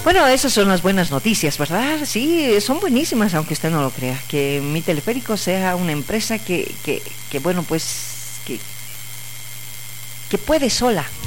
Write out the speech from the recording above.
Bueno, esas son las buenas noticias, ¿verdad? Sí, son buenísimas, aunque usted no lo crea. Que Mi Teleférico sea una empresa que bueno, pues, que puede sola,